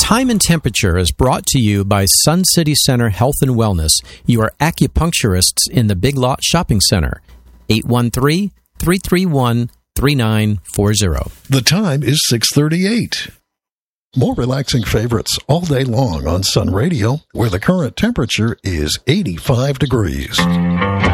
Time and Temperature is brought to you by Sun City Center Health and Wellness, your acupuncturists in the Big Lot Shopping Center. 813-331-3940. The time is 6:38. More relaxing favorites all day long on Sun Radio, where the current temperature is 85 degrees.